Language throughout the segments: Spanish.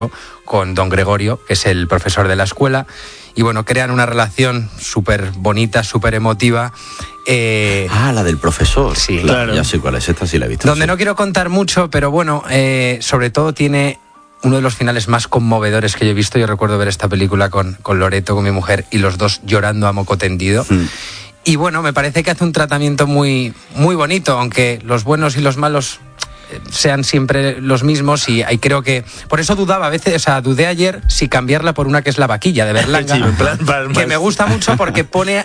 con don Gregorio, que es el profesor de la escuela, y bueno, crean una relación súper bonita, súper emotiva. La del profesor. Sí, claro. Ya sé cuál es, esta sí la he visto. Donde no quiero contar mucho, pero bueno, sobre todo tiene uno de los finales más conmovedores que yo he visto. Yo recuerdo ver esta película con Loreto, con mi mujer, y los dos llorando a moco tendido. Y bueno, me parece que hace un tratamiento muy, muy bonito, aunque los buenos y los malos sean siempre los mismos, y creo que por eso dudaba a veces, dudé ayer si cambiarla por una que es La Vaquilla de Berlanga, sí, que me gusta mucho porque pone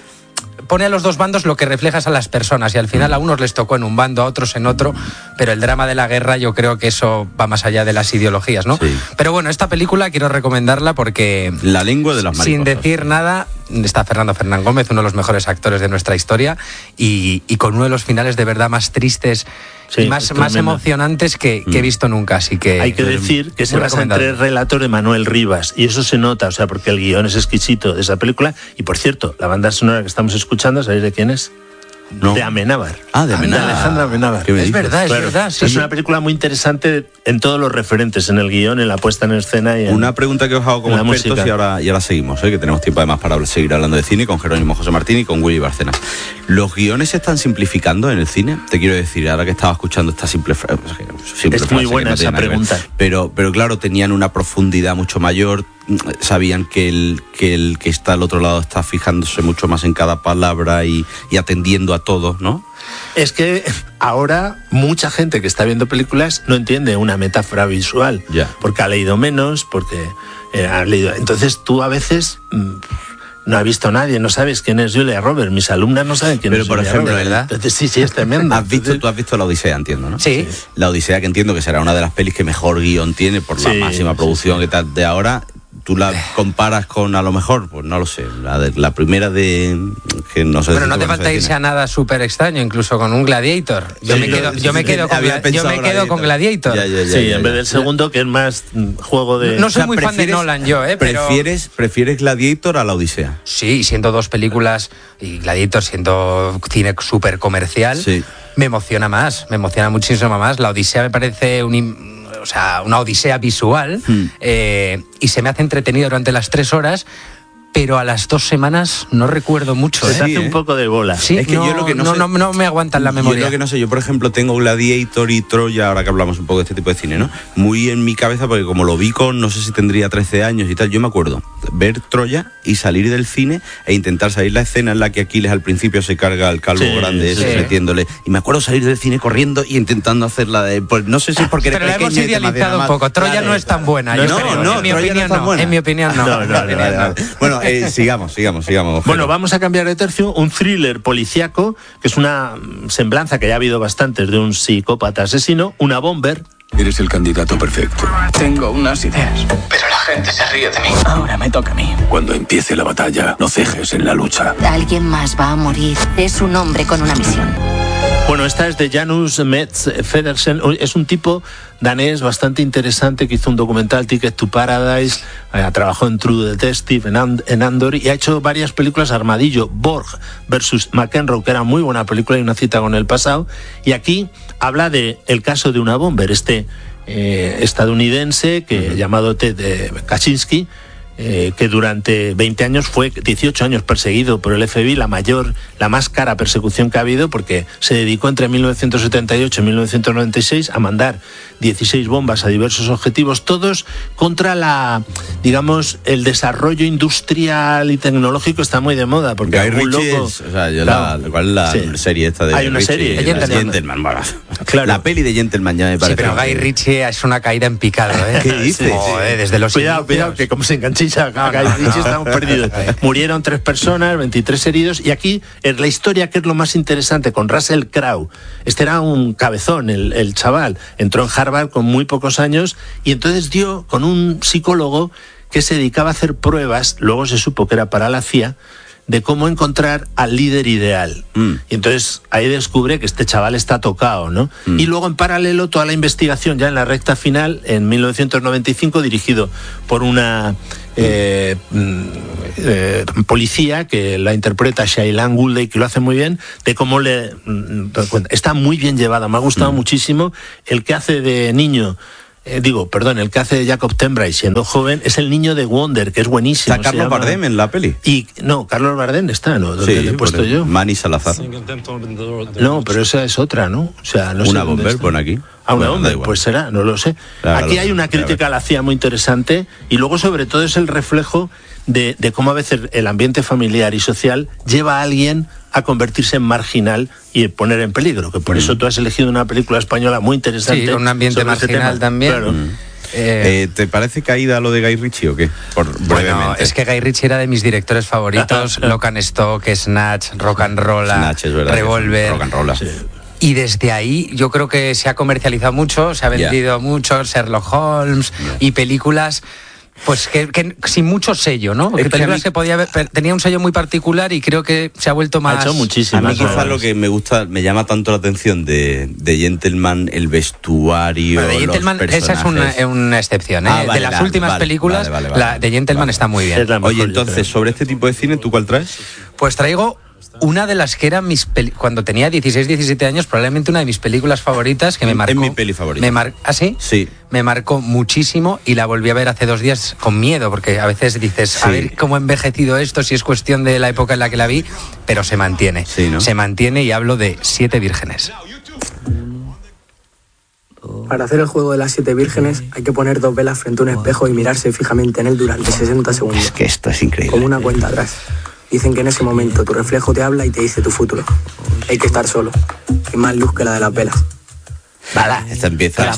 a los dos bandos lo que reflejas a las personas, y al final a unos les tocó en un bando, a otros en otro, pero el drama de la guerra yo creo que eso va más allá de las ideologías, ¿no? Sí. Pero bueno, esta película quiero recomendarla porque La lengua de las mariposas. Sin decir nada, está Fernando Fernán Gómez, uno de los mejores actores de nuestra historia, y con uno de los finales de verdad más tristes, sí, y más emocionantes que he visto nunca, así que... Hay que decir que se basa en 3 relatos de Manuel Rivas, y eso se nota, porque el guión es exquisito de esa película, y por cierto, la banda sonora que estamos escuchando, ¿sabéis de quién es? No. De Amenábar. De Amenábar. De Alejandra Amenábar. Es verdad. Sí, es una película muy interesante en todos los referentes, en el guión, en la puesta en escena y en una pregunta que os hago como expertos y ahora seguimos, que tenemos tiempo además para seguir hablando de cine con Jerónimo José Martín y con Willy Bárcenas. ¿Los guiones se están simplificando en el cine? Te quiero decir, ahora que estaba escuchando esta simple frase. Es muy buena esa pregunta. Pero claro, tenían una profundidad mucho mayor. Sabían que el que está al otro lado está fijándose mucho más en cada palabra y atendiendo a todo, ¿no? Es que ahora mucha gente que está viendo películas no entiende una metáfora visual, porque ha leído menos, porque ha leído... Entonces tú a veces... no ha visto nadie, no sabes quién es Julia Roberts. Mis alumnas no saben quién es Julia Roberts. Pero por ejemplo, ¿verdad? Entonces, sí, es tremendo. Tú has visto La Odisea, entiendo, ¿no? Sí. La Odisea, que entiendo que será una de las pelis que mejor guión tiene por la máxima producción y tal de ahora. ¿Tú la comparas con, a lo mejor, pues no lo sé, la primera de... que no sé? Bueno, no te falta irse a nada súper extraño, incluso con un Gladiator. Yo me quedo con Gladiator. Sí, en vez del segundo, que es más juego de... No soy muy fan de Nolan yo, pero... ¿Prefieres Gladiator a La Odisea? Sí, siendo 2 películas, y Gladiator siendo cine súper comercial, me emociona muchísimo más. La Odisea me parece una odisea visual, y se me hace entretenido durante las 3 horas, pero a las 2 semanas no recuerdo mucho. Se hace un poco de bola. Sí, es que yo lo que no me aguantan la memoria. Yo lo que no sé, yo por ejemplo tengo Gladiator y Troya, ahora que hablamos un poco de este tipo de cine, ¿no? Muy en mi cabeza, porque como lo vi con, no sé si tendría 13 años y tal, yo me acuerdo ver Troya y salir del cine e intentar salir la escena en la que Aquiles al principio se carga al calvo grande ese, metiéndole, y me acuerdo salir del cine corriendo y intentando hacerla de... Pues no sé si es porque pero eres pequeño. Pero la hemos idealizado un poco. Troya no es tan buena. En mi opinión no. Bueno, sigamos. Bueno, vamos a cambiar de tercio. Un thriller policíaco, que es una semblanza que ya ha habido bastantes de un psicópata asesino, Una Bomber. Eres el candidato perfecto. Tengo unas ideas, pero la gente se ríe de mí. Ahora me toca a mí. Cuando empiece la batalla, no cejes en la lucha. Alguien más va a morir. Es un hombre con una misión. Bueno, esta es de Janus Metz Federsen. Es un tipo danés bastante interesante que hizo un documental, Ticket to Paradise, trabajó en True Detective, en Andor, y ha hecho varias películas. Armadillo, Borg versus McEnroe, que era muy buena película y una cita con el pasado. Y aquí habla de el caso de Una Bomber, estadounidense llamado Ted Kaczynski, que durante 20 años fue 18 años perseguido por el FBI, la más cara persecución que ha habido, porque se dedicó entre 1978 y 1996 a mandar 16 bombas a diversos objetivos, todos contra el desarrollo industrial y tecnológico. Está muy de moda, porque Guy Ritchie ¿cuál es la serie esta de Hay una Ritchie? Serie, Gentleman. Claro. La peli de Gentleman ya me parece. Sí, pero Guy Ritchie es una caída en picado, ¿eh? ¿Qué dices? Desde los cuidado, que como se enganchilla a Guy Ritchie estamos perdidos. Murieron 3 personas, 23 heridos, y aquí es la historia que es lo más interesante, con Russell Crowe. Este era un cabezón, el chaval. Entró en Harvard con muy pocos años y entonces dio con un psicólogo que se dedicaba a hacer pruebas, luego se supo que era para la CIA, de cómo encontrar al líder ideal. Y entonces ahí descubre que este chaval está tocado, ¿no? Y luego en paralelo toda la investigación ya en la recta final, en 1995, dirigido por una policía que la interpreta Shailene Woodley, que lo hace muy bien, de cómo está muy bien llevada. Me ha gustado muchísimo. El que hace de niño el que hace de Jacob Tembray siendo joven, es el niño de Wonder, que es buenísimo. ¿Está Carlos Bardem en la peli? Y no, Carlos Bardem está, ¿no? Sí, le he puesto yo. Manny Salazar. No, pero esa es otra, ¿no? O sea, no Una sé bomber, pone aquí. Una Bueno, bomber, da igual. pues será, no lo sé. Claro, Aquí hay una crítica a la CIA muy interesante y luego sobre todo es el reflejo de cómo a veces el ambiente familiar y social lleva a alguien a convertirse en marginal y poner en peligro, que por eso tú has elegido una película española muy interesante. Sí, con un ambiente sobre este marginal tema. también. Claro. ¿Te parece caída lo de Guy Ritchie o qué? Bueno, es que Guy Ritchie era de mis directores favoritos. Lock and Stock, Snatch, Rock and Roll, Revolver. Rock and Roll. Sí. Y desde ahí yo creo que se ha comercializado mucho, se ha vendido mucho Sherlock Holmes y películas pues que sin mucho sello, ¿no? Que películas que podía ver, tenía un sello muy particular y creo que se ha vuelto más... Ha hecho muchísimo. A mí quizás lo que me gusta, me llama tanto la atención de Gentleman, el vestuario, pero de Gentleman, los personajes. esa es una excepción, ¿eh? Vale, de las últimas películas, la de Gentleman está muy bien. Oye, entonces, sobre este tipo de cine, ¿tú cuál traes? Pues traigo una de las que eran cuando tenía 16, 17 años, probablemente una de mis películas favoritas que me marcó. Es mi peli favorita. ¿Ah, sí? Sí. Me marcó muchísimo y la volví a ver hace 2 días con miedo, porque a veces dices, a ver cómo ha envejecido esto, si es cuestión de la época en la que la vi, pero se mantiene. Sí, ¿no? Se mantiene y hablo de 7 vírgenes. Para hacer el juego de las 7 vírgenes hay que poner 2 velas frente a un espejo y mirarse fijamente en él durante 60 segundos. Es que esto es increíble. Como una cuenta atrás. Dicen que en ese momento tu reflejo te habla y te dice tu futuro. Hay que estar solo. Hay más luz que la de las velas. Esta empieza,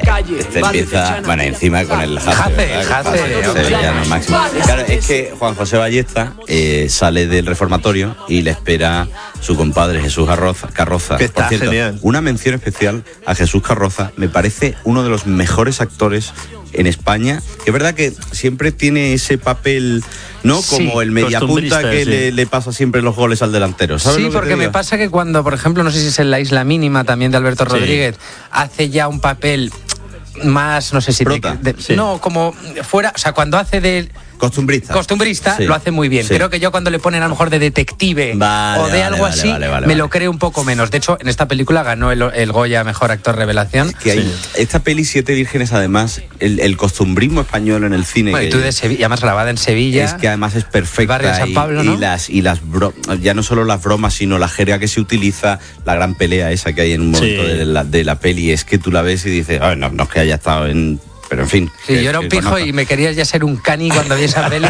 bueno, encima con el Jace sevillano máximo. Claro, es que Juan José Ballesta sale del reformatorio y le espera su compadre Jesús Carroza. Que está por cierto, genial. Una mención especial a Jesús Carroza, me parece uno de los mejores actores en España, que es verdad que siempre tiene ese papel, ¿no? Como el mediapunta que le pasa siempre los goles al delantero. ¿Sabes? Sí, porque me pasa que cuando, por ejemplo, no sé si es en La Isla Mínima también de Alberto Rodríguez, hace ya un papel más, no sé si... No, como fuera, o sea, cuando hace de... Costumbrista, lo hace muy bien. Sí. Creo que yo cuando le ponen a lo mejor de detective o de algo así, me lo creo un poco menos. De hecho, en esta película ganó el Goya Mejor Actor Revelación. Que hay esta peli 7 vírgenes, además, el costumbrismo español en el cine. Bueno, y tú de Sevilla, además grabada en Sevilla. Es que además es perfecta. El barrio de San Pablo, ¿no? Ya no solo las bromas, sino la jerga que se utiliza, la gran pelea esa que hay en un momento de la peli, es que tú la ves y dices, no es que haya estado en... Pero en fin. Sí, yo era un pijo y me querías ya ser un cani cuando vi esa peli.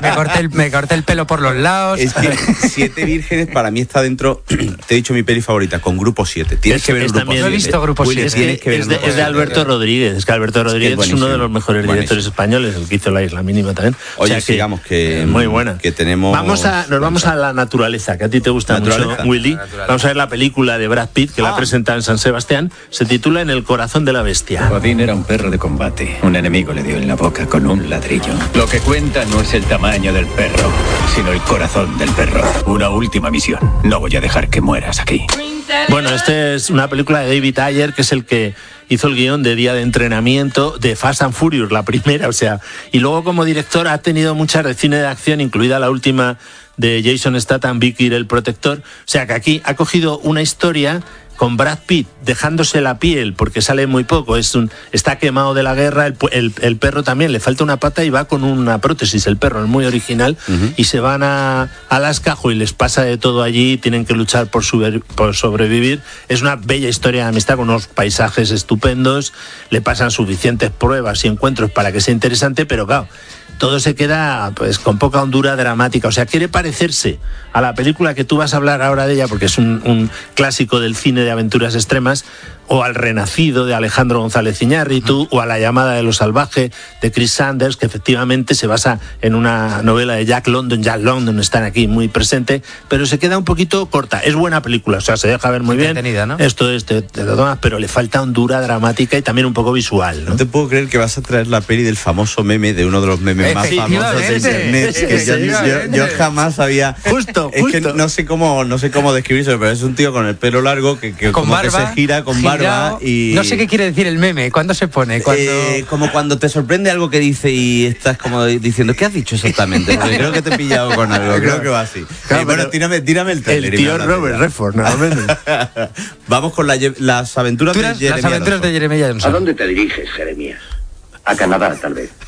Me corté el pelo por los lados. Es que 7 vírgenes para mí está dentro. Te he dicho mi peli favorita, con Grupo 7. Tienes que ver el Grupo 7. No he visto Grupo 7. Es de Alberto Rodríguez. Es que Alberto Rodríguez es uno de los mejores directores españoles, el que hizo La Isla Mínima también. Oye, sigamos que muy buena. Que tenemos. Nos vamos a la naturaleza, que a ti te gusta mucho, Willy. Vamos a ver la película de Brad Pitt, que la presenta en San Sebastián. Se titula En el corazón de la bestia. Odín era un perro de combate. Un enemigo le dio en la boca con un ladrillo. Lo que cuenta no es el tamaño del perro, sino el corazón del perro. Una última misión. No voy a dejar que mueras aquí. Bueno, esta es una película de David Ayer, que es el que hizo el guión de Día de Entrenamiento de Fast and Furious, la primera, o sea, y luego como director ha tenido muchas de cine de acción, incluida la última de Jason Statham, Vicky el Protector, o sea que aquí ha cogido una historia con Brad Pitt dejándose la piel porque sale muy poco, está quemado de la guerra, el perro también le falta una pata y va con una prótesis, el perro es muy original, y se van a Alaska y les pasa de todo allí, tienen que luchar por sobrevivir. Es una bella historia de amistad con unos paisajes estupendos, le pasan suficientes pruebas y encuentros para que sea interesante, pero claro, todo se queda pues con poca hondura dramática. O sea, quiere parecerse a la película que tú vas a hablar ahora de ella, porque es un clásico del cine de aventuras extremas, o al Renacido de Alejandro González Iñárritu, o a La llamada de lo salvaje de Chris Sanders, que efectivamente se basa en una novela de Jack London. Jack London está aquí muy presente, pero se queda un poquito corta. Es buena película, o sea, se deja ver muy bien, ¿no? Esto es te lo tomas, pero le falta hondura dramática y también un poco visual, ¿no? No te puedo creer que vas a traer la peli del famoso meme, de uno de los memes más famosos de internet, que yo jamás había... Justo. Que no sé cómo describirlo, pero es un tío con el pelo largo que con como barba, que se gira con barba barba y... No sé qué quiere decir el meme. ¿Cuándo se pone? Como cuando te sorprende algo que dice y estás como diciendo, ¿qué has dicho exactamente? Porque creo que te he pillado con algo, creo que va así. Claro, bueno, tírame el trailer. El tío Robert Redford, normalmente. Vamos con las aventuras de Jeremy Irons. De Jeremy Irons. ¿A dónde te diriges, Jeremías? A Canadá, tal vez.